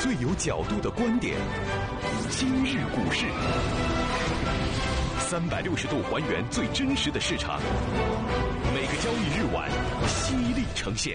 最有角度的观点，今日股市，360度还原最真实的市场，每个交易日晚犀利呈现。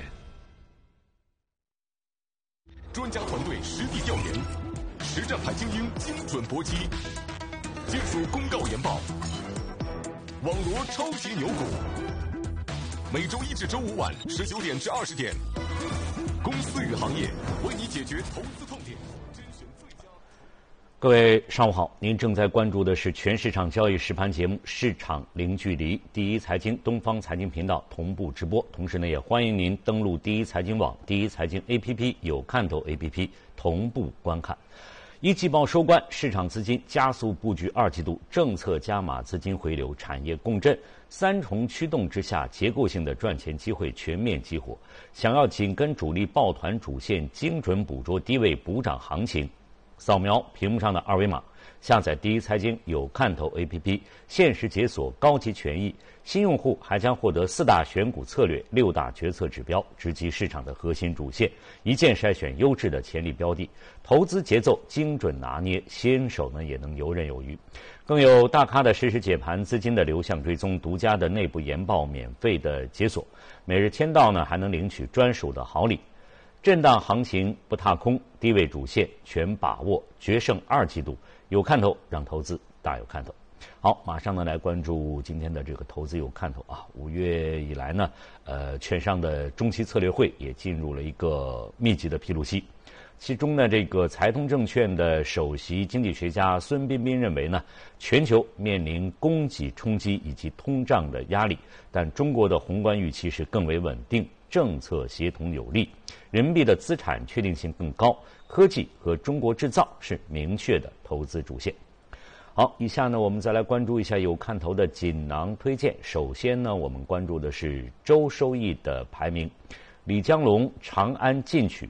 专家团队实地调研，实战派精英精准搏击，坚守公告研报，网罗超级牛股。每周一至周五晚19点至20点，公司与行业为你解决投资痛点。 各位上午好，您正在关注的是全市场交易实盘节目《市场零距离》，第一财经东方财经频道同步直播。同时呢，也欢迎您登录第一财经网、第一财经 APP 有看头 APP 同步观看。一季报收官，市场资金加速布局二季度，政策加码资金回流，产业共振，三重驱动之下，结构性的赚钱机会全面激活。想要紧跟主力抱团主线，精准捕捉低位补涨行情，扫描屏幕上的二维码，下载第一财经有看头 APP， 限时解锁高级权益。新用户还将获得4大选股策略、6大决策指标，直击市场的核心主线，一键筛选优质的潜力标的，投资节奏精准拿捏，新手呢也能游刃有余。更有大咖的实时解盘、资金的流向追踪、独家的内部研报免费的解锁，每日签到呢还能领取专属的好礼。震荡行情不踏空，低位主线全把握，决胜二季度，有看头，让投资大有看头。好，马上呢来关注今天的这个投资有看头啊。5月以来呢，券商的中期策略会也进入了一个密集的披露期。其中呢，这个财通证券的首席经济学家孙彬彬认为呢，全球面临供给冲击以及通胀的压力，但中国的宏观预期是更为稳定，政策协同有力，人民币的资产确定性更高，科技和中国制造是明确的投资主线。好，以下呢我们再来关注一下有看头的锦囊推荐。首先呢，我们关注的是周收益的排名。李江龙、长安进取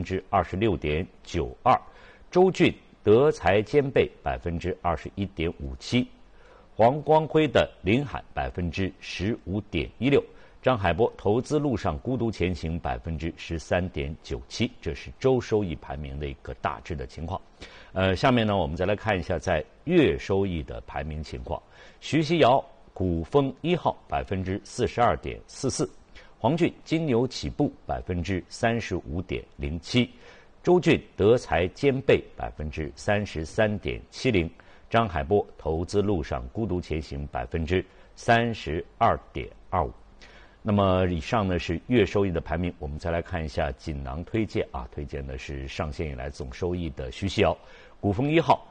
26.92%， 周俊、德才兼备 21.57%， 黄光辉的林海 15.16%， 张海波投资路上孤独前行 13.97%， 这是周收益排名的一个大致的情况。下面呢我们再来看一下在月收益的排名情况。徐熙瑶古风1号 42.44%， 黄俊金牛起步 35.07%， 周俊德才兼备 33.70%， 张海波投资路上孤独前行 32.25%。那么以上呢是月收益的排名，我们再来看一下锦囊推荐啊，推荐的是上线以来总收益的徐熙瑶，古风1号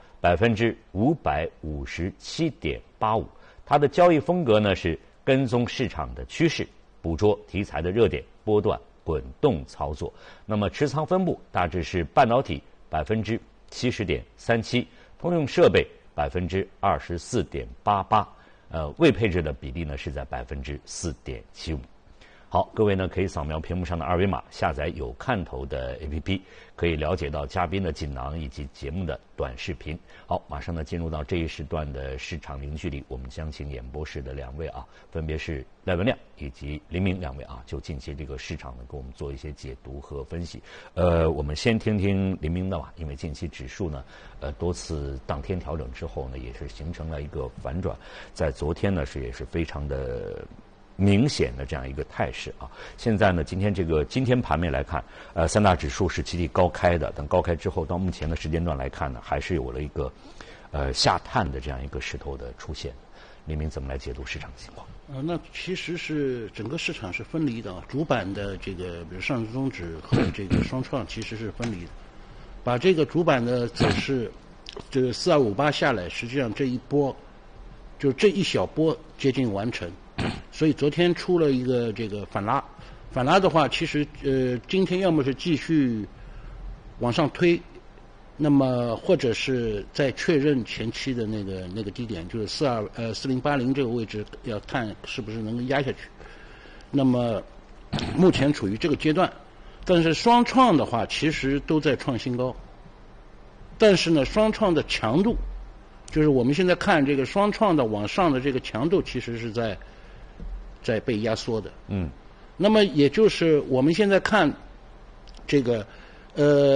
557.85%， 它的交易风格呢是跟踪市场的趋势，捕捉题材的热点，波段滚动操作。那么持仓分布大致是半导体 70.37%， 通用设备 24.88%，未配置的比例呢是在 4.75%。好，各位呢可以扫描屏幕上的二维码，下载有看头的 APP， 可以了解到嘉宾的锦囊以及节目的短视频。好，马上呢进入到这一时段的市场零距离，我们将请演播室的2位啊，分别是赖文亮以及林明2位啊，就近期这个市场呢给我们做一些解读和分析。我们先听听林明的吧，因为近期指数呢多次当天调整之后呢，也是形成了一个反转，在昨天呢也是非常的明显的这样一个态势啊。现在呢，今天盘面来看，三大指数是集体高开的，但高开之后到目前的时间段来看呢，还是有了一个下探的这样一个势头的出现。林明怎么来解读市场情况？ 那其实是整个市场是分离的啊，主板的这个比如上证综指和这个双创其实是分离的，把这个主板的走势这个4258下来，实际上这一波就这一小波接近完成。所以昨天出了一个这个反拉的话，其实今天要么是继续往上推，那么或者是再确认前期的那个低点，就是4080这个位置，要看是不是能够压下去。那么目前处于这个阶段，但是双创的话其实都在创新高，但是呢双创的强度，就是我们现在看这个双创的往上的这个强度，其实是在被压缩的。那么也就是我们现在看这个